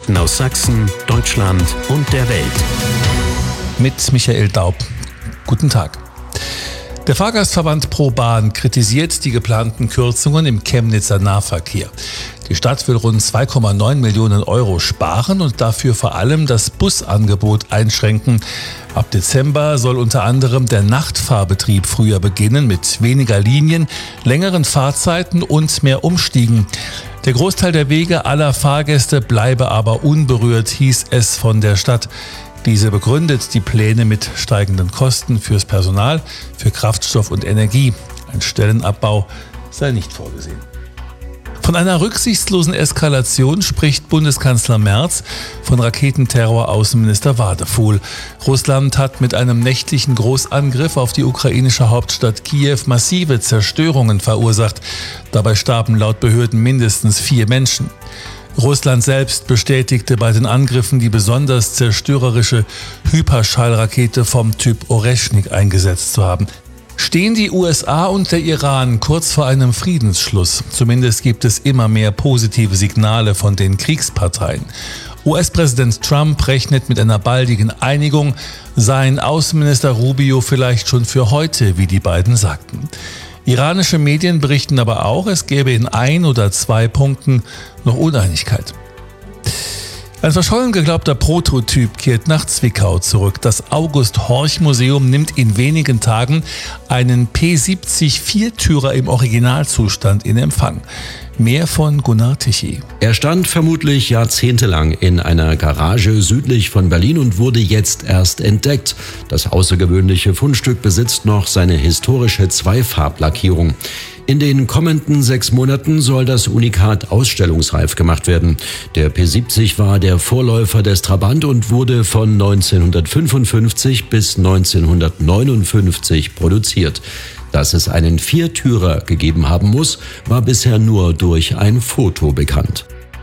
Nachrichten aus Sachsen, Deutschland und der Welt. Mit Michael Daub. Guten Tag. Der Fahrgastverband ProBahn kritisiert die geplanten Kürzungen im Chemnitzer Nahverkehr. Die Stadt will rund 2,9 Millionen Euro sparen und dafür vor allem das Busangebot einschränken. Ab Dezember soll unter anderem der Nachtfahrbetrieb früher beginnen mit weniger Linien, längeren Fahrzeiten und mehr Umstiegen. Der Großteil der Wege aller Fahrgäste bleibe aber unberührt, hieß es von der Stadt. Diese begründet die Pläne mit steigenden Kosten fürs Personal, für Kraftstoff und Energie. Ein Stellenabbau sei nicht vorgesehen. Von einer rücksichtslosen Eskalation spricht Bundeskanzler Merz, von Raketenterror Außenminister Wadefuhl. Russland hat mit einem nächtlichen Großangriff auf die ukrainische Hauptstadt Kiew massive Zerstörungen verursacht. Dabei starben laut Behörden mindestens 4 Menschen. Russland selbst bestätigte bei den Angriffen die besonders zerstörerische Hyperschallrakete vom Typ Oreschnik eingesetzt zu haben. Stehen die USA und der Iran kurz vor einem Friedensschluss? Zumindest gibt es immer mehr positive Signale von den Kriegsparteien. US-Präsident Trump rechnet mit einer baldigen Einigung, sein Außenminister Rubio vielleicht schon für heute, wie die beiden sagten. Iranische Medien berichten aber auch, es gäbe in 1 oder 2 Punkten noch Uneinigkeit. Ein verschollen geglaubter Prototyp kehrt nach Zwickau zurück. Das August-Horch-Museum nimmt in wenigen Tagen einen P70 Viertürer im Originalzustand in Empfang. Mehr von Gunnar Tichy. Er stand vermutlich jahrzehntelang in einer Garage südlich von Berlin und wurde jetzt erst entdeckt. Das außergewöhnliche Fundstück besitzt noch seine historische Zweifarblackierung. In den kommenden 6 Monaten soll das Unikat ausstellungsreif gemacht werden. Der P70 war der Vorläufer des Trabant und wurde von 1955 bis 1959 produziert. Dass es einen Viertürer gegeben haben muss, war bisher nur durch ein Foto bekannt.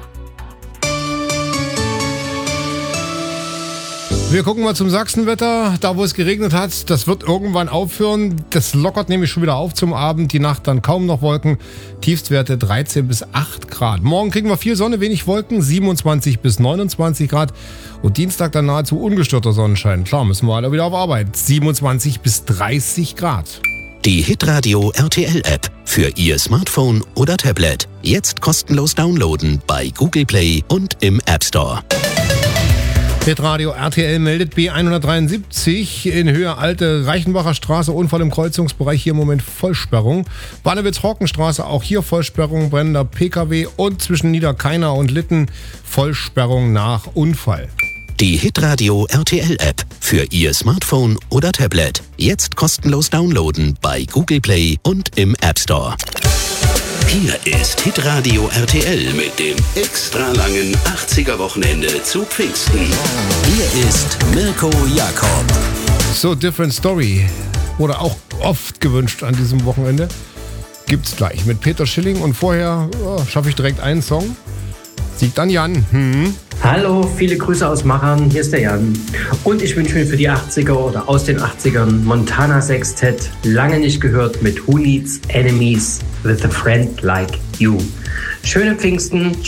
Wir gucken mal zum Sachsenwetter. Da, wo es geregnet hat, das wird irgendwann aufhören. Das lockert nämlich schon wieder auf zum Abend. Die Nacht dann kaum noch Wolken. Tiefstwerte 13 bis 8 Grad. Morgen kriegen wir viel Sonne, wenig Wolken, 27 bis 29 Grad. Und Dienstag dann nahezu ungestörter Sonnenschein. Klar, müssen wir alle wieder auf Arbeit. 27 bis 30 Grad. Die Hitradio RTL App für Ihr Smartphone oder Tablet. Jetzt kostenlos downloaden bei Google Play und im App Store. Hitradio RTL meldet B173 in Höhe Alte Reichenbacher Straße, Unfall im Kreuzungsbereich, hier im Moment Vollsperrung. Barnewitz-Horkenstraße, auch hier Vollsperrung, brennender PKW und zwischen Niederkainer und Litten Vollsperrung nach Unfall. Die Hitradio RTL App für Ihr Smartphone oder Tablet. Jetzt kostenlos downloaden bei Google Play und im App Store. Hier ist Hitradio RTL mit dem extra langen 80er-Wochenende zu Pfingsten. Hier ist Mirko Jakob. So, Different Story wurde auch oft gewünscht an diesem Wochenende. Gibt's gleich mit Peter Schilling und vorher schaffe ich direkt einen Song. Siegt an Jan. Hallo, viele Grüße aus Machern, hier ist der Jan. Und ich wünsche mir für die 80er oder aus den 80ern Montana Sextet, lange nicht gehört, mit Who Needs Enemies with a Friend Like You. Schöne Pfingsten.